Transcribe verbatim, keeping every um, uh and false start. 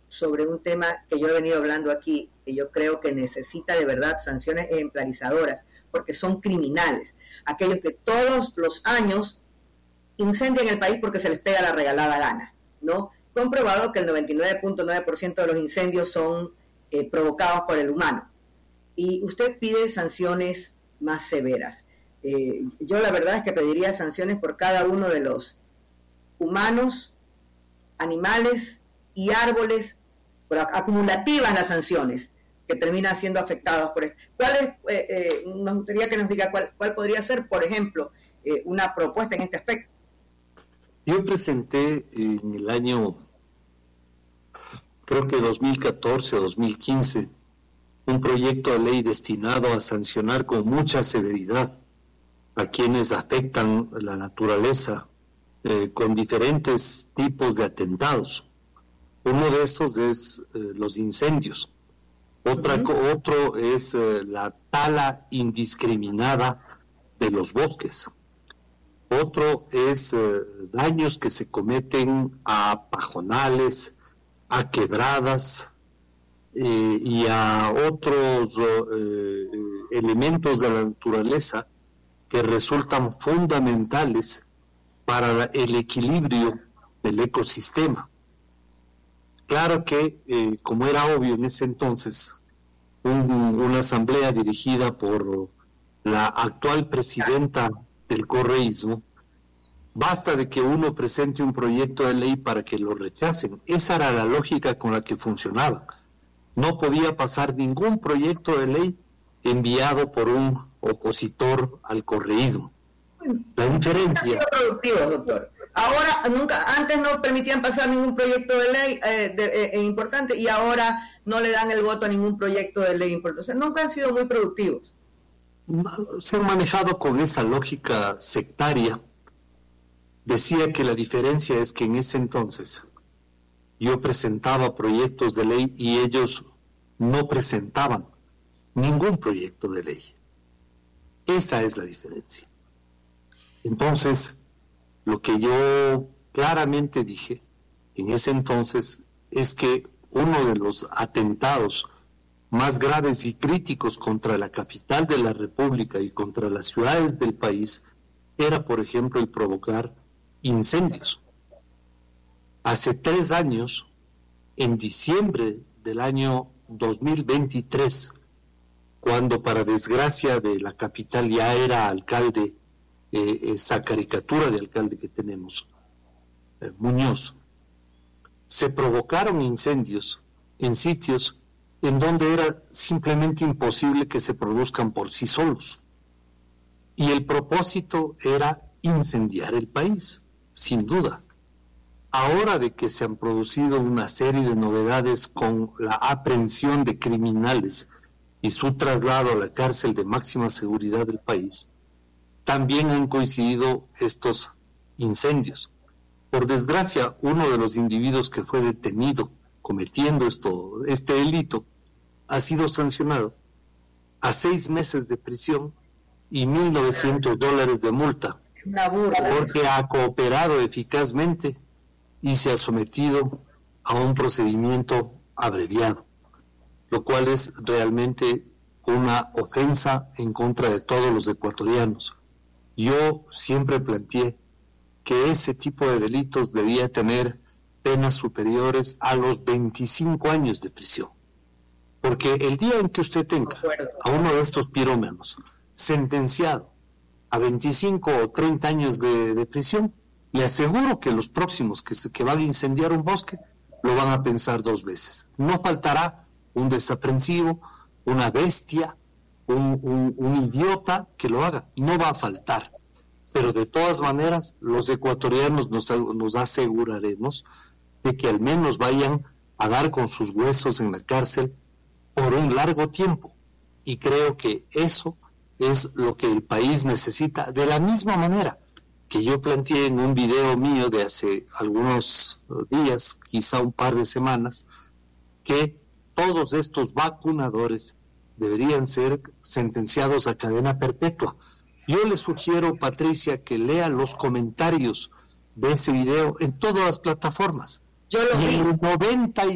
sobre un tema que yo he venido hablando aquí, que yo creo que necesita de verdad sanciones ejemplarizadoras, porque son criminales, aquellos que todos los años incendian el país porque se les pega la regalada gana, ¿no? Comprobado que el noventa y nueve punto nueve por ciento de los incendios son eh, provocados por el humano. Y usted pide sanciones más severas. Eh, yo la verdad es que pediría sanciones por cada uno de los humanos, animales y árboles, por acumulativas las sanciones que terminan siendo afectados por esto. ¿Cuál es, eh, eh, nos gustaría que nos diga cuál, cuál podría ser, por ejemplo, eh, una propuesta en este aspecto? Yo presenté en el año, creo que dos mil catorce o dos mil quince, un proyecto de ley destinado a sancionar con mucha severidad a quienes afectan la naturaleza eh, con diferentes tipos de atentados. Uno de esos es eh, los incendios. Otra, uh-huh. Otro es eh, la tala indiscriminada de los bosques. Otro es eh, daños que se cometen a pajonales, a quebradas eh, y a otros eh, elementos de la naturaleza que resultan fundamentales para el equilibrio del ecosistema. Claro que, eh, como era obvio en ese entonces, un, una asamblea dirigida por la actual presidenta del correísmo, basta de que uno presente un proyecto de ley para que lo rechacen. Esa era la lógica con la que funcionaba. No podía pasar ningún proyecto de ley enviado por un opositor al correísmo. La diferencia... Ha sido productivo, doctor. Ahora, nunca, antes no permitían pasar ningún proyecto de ley eh, de, eh, importante y ahora no le dan el voto a ningún proyecto de ley importante. O sea, nunca han sido muy productivos. Se han manejado con esa lógica sectaria. Decía que la diferencia es que en ese entonces yo presentaba proyectos de ley y ellos no presentaban ningún proyecto de ley. Esa es la diferencia. Entonces, lo que yo claramente dije en ese entonces es que uno de los atentados más graves y críticos contra la capital de la República y contra las ciudades del país era, por ejemplo, el provocar incendios. Hace tres años, en diciembre del año dos mil veintitrés, cuando para desgracia de la capital ya era alcalde, eh, esa caricatura de alcalde que tenemos, eh, Muñoz, se provocaron incendios en sitios en donde era simplemente imposible que se produzcan por sí solos. Y el propósito era incendiar el país, sin duda. Ahora de que se han producido una serie de novedades con la aprehensión de criminales y su traslado a la cárcel de máxima seguridad del país, también han coincidido estos incendios. Por desgracia, uno de los individuos que fue detenido cometiendo esto, este delito ha sido sancionado a seis meses de prisión y mil novecientos dólares de multa, porque ha cooperado eficazmente y se ha sometido a un procedimiento abreviado, lo cual es realmente una ofensa en contra de todos los ecuatorianos. Yo siempre planteé que ese tipo de delitos debía tener penas superiores a los veinticinco años de prisión, porque el día en que usted tenga a uno de estos pirómanos sentenciado a veinticinco o treinta años de, de prisión, le aseguro que los próximos que, se, que van a incendiar un bosque lo van a pensar dos veces. No faltará un desaprensivo, una bestia, un, un, un idiota que lo haga, no va a faltar. Pero de todas maneras, los ecuatorianos nos, nos aseguraremos de que al menos vayan a dar con sus huesos en la cárcel por un largo tiempo. Y creo que eso es lo que el país necesita, de la misma manera que yo planteé en un video mío de hace algunos días, quizá un par de semanas, que todos estos vacunadores deberían ser sentenciados a cadena perpetua. Yo le sugiero, Patricia, que lea los comentarios de ese video en todas las plataformas. Yo lo y vi. el noventa y